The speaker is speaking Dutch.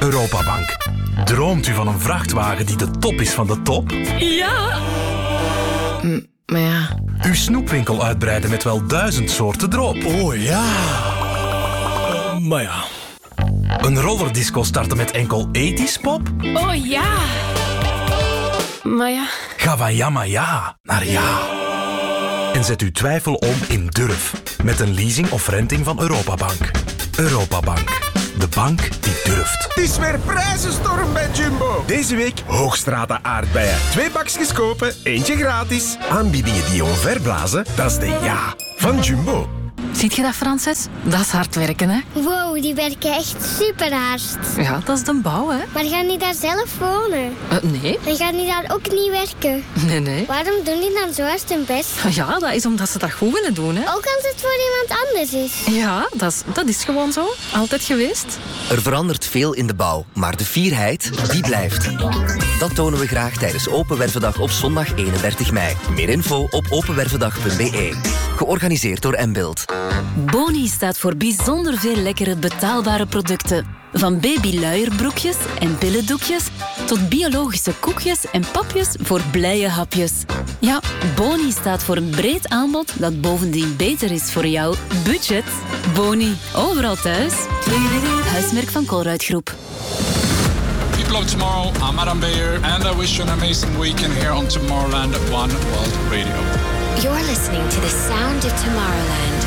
Europabank. Droomt u van een vrachtwagen die de top is van de top? Ja! Maar ja... Uw snoepwinkel uitbreiden met wel 1000 soorten drop? Oh ja! Maar ja... Een rollerdisco starten met enkel 80's pop? Oh ja! Maar ja... Ga van ja maar ja naar ja. En zet uw twijfel om in durf. Met een leasing of renting van Europabank. Europabank. De bank die durft. Het is weer prijzenstorm bij Jumbo. Deze week Hoogstrata aardbeien. 2 bakjes kopen, eentje gratis. Aanbiedingen die omverblazen, dat is de ja van Jumbo. Ziet je dat, Frances? Dat is hard werken, hè? Wow, die werken echt super hard. Ja, dat is de bouw, hè? Maar gaan die daar zelf wonen? Nee. En gaan die daar ook niet werken? Nee. Waarom doen die dan zo hard hun best? Ja, dat is omdat ze dat goed willen doen, hè? Ook als het voor iemand anders is. Ja, dat is gewoon zo. Altijd geweest. Er verandert veel in de bouw, maar de fierheid, die blijft. Dat tonen we graag tijdens Open Wervendag op zondag 31 mei. Meer info op openwervendag.be. Georganiseerd door Mbuild. Boni staat voor bijzonder veel lekkere betaalbare producten. Van babyluierbroekjes en billendoekjes tot biologische koekjes en papjes voor blije hapjes. Ja, Boni staat voor een breed aanbod dat bovendien beter is voor jouw budget. Boni, overal thuis. Huismerk van Colruyt Groep. People of Tomorrow, I'm Adam Beyer and I wish you an amazing weekend here on Tomorrowland at One World Radio. You're listening to the sound of Tomorrowland